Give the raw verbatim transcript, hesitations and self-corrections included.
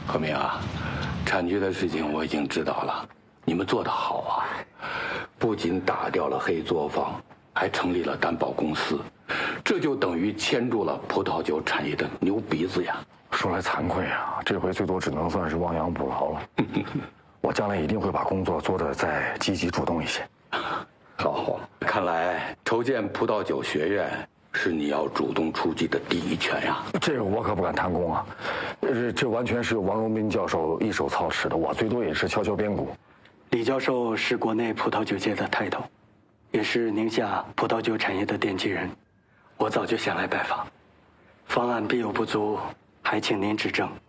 何明啊，产区的事情我已经知道了，你们做得好啊！不仅打掉了黑作坊，还成立了担保公司，这就等于牵住了葡萄酒产业的牛鼻子呀！ 说来惭愧啊，这回最多只能算是亡羊补牢了。我将来一定会把工作做得再积极主动一些。 好，看来筹建葡萄酒学院是你要主动出击的第一拳呀！ 这个我可不敢贪功啊，这这完全是王荣斌教授一手操持的，我最多也是敲敲边鼓。 李教授是国内葡萄酒界的泰斗，也是宁夏葡萄酒产业的奠基人，我早就想来拜访。方案必有不足，还请您指正。